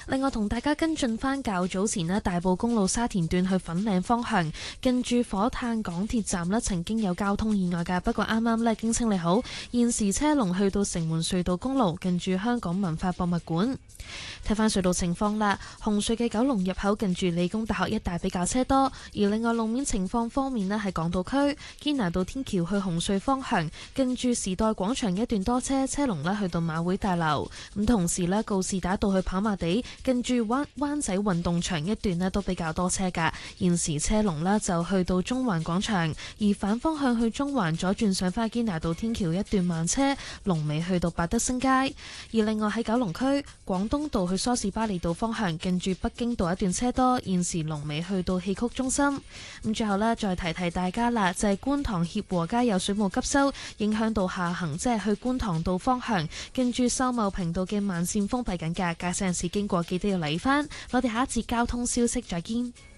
另外同大家跟進翻較早前呢，大埔公路沙田段去粉嶺方向，近住火炭港鐵站呢曾經有交通意外㗎，不過啱啱呢已經清理好，現時車龍去到城門隧道公路，近住香港文化博物館。睇翻隧道情況啦，紅隧嘅九龍入口近住理工大學一帶比較車多，而另外路面情況方面呢，喺港島區堅拿道天橋去紅隧方向，近住時代廣場一段多車，車龍呢去到馬會大樓。咁同時呢，告士打道去跑馬地近住灣仔運動場一段呢都比較多車㗎，現時車龍呢就去到中環廣場，而反方向去中環左轉上返堅拿道天橋一段慢車，龍尾去到百德新街。而另外喺九龍區廣東道去梳士巴利道方向，近住北京道一段車多，現時龍尾去到戲曲中心。咁最後呢，再提提大家啦，就係觀塘協和街有水務急修，影響到下行，即係去觀塘道方向，近住秀茂坪道嘅慢線封閉緊㗎，駕駛人士經過記得要留意返。我哋下一節交通消息再見。